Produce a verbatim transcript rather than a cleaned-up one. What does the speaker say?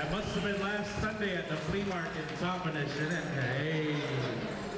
It must have been last Sunday at the flea market in Toppenish, isn't it? Hey.